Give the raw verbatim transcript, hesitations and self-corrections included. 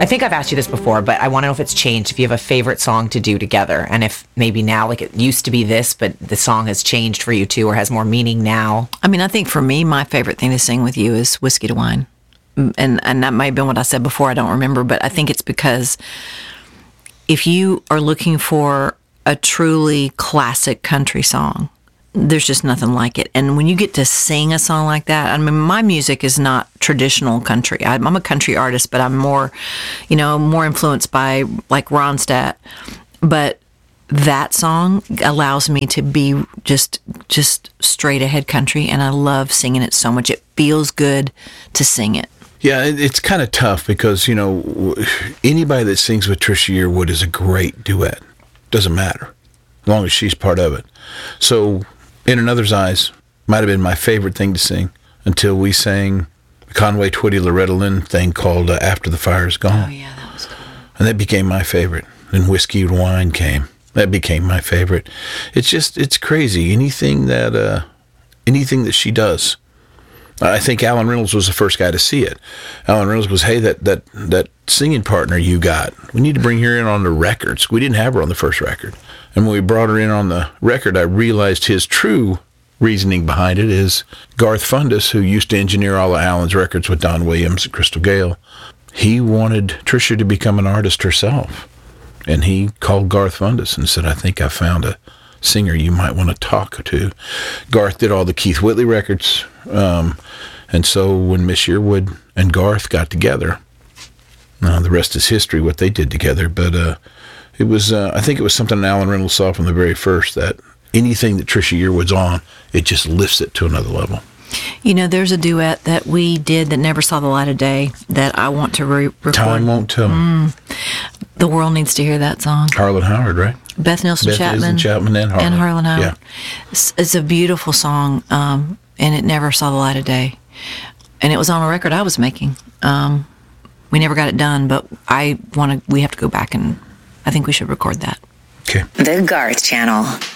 I think I've asked you this before, but I want to know if it's changed, if you have a favorite song to do together, and if maybe now, like it used to be this, but the song has changed for you too, or has more meaning now. I mean, I think for me, my favorite thing to sing with you is Whiskey to Wine. And, and that might have been what I said before, I don't remember, but I think it's because if you are looking for a truly classic country song, there's just nothing like it. And when you get to sing a song like that, I mean, my music is not traditional country. I'm, I'm a country artist, but I'm more, you know, more influenced by like Ronstadt. But that song allows me to be just, just straight ahead country. And I love singing it so much. It feels good to sing it. Yeah, it's kind of tough because, you know, anybody that sings with Trisha Yearwood is a great duet. Doesn't matter, as long as she's part of it. So, In Another's Eyes might have been my favorite thing to sing until we sang the Conway Twitty Loretta Lynn thing called uh, After the Fire Is Gone. Oh, yeah, that was cool. And that became my favorite. Then Whiskey to Wine came. That became my favorite. It's just, it's crazy. Anything that, uh, anything that she does. I think Alan Reynolds was the first guy to see it. Alan Reynolds was, hey, that, that, that singing partner you got, we need to bring her in on the records. We didn't have her on the first record. And when we brought her in on the record, I realized his true reasoning behind it is Garth Fundus, who used to engineer all of Alan's records with Don Williams and Crystal Gale. He wanted Trisha to become an artist herself. And he called Garth Fundus and said, I think I found a singer you might want to talk to. Garth did all the Keith Whitley records. Um, and so when Miss Yearwood and Garth got together, uh, the rest is history, what they did together. But uh, it was, uh, I think it was something Alan Reynolds saw from the very first, that anything that Trisha Yearwood's on, it just lifts it to another level. You know, there's a duet that we did that never saw the light of day that I want to re- record. Time Won't Tell Me. Mm. The world needs to hear that song. Harlan Howard, right? Beth Nielsen Beth Chapman. Nielsen Chapman and Harlan. And Harlan Howard. Yeah. It's, it's a beautiful song, um, and it never saw the light of day. And it was on a record I was making. Um, we never got it done, but I want to. We have to go back and I think we should record that. Okay. The Garth Channel.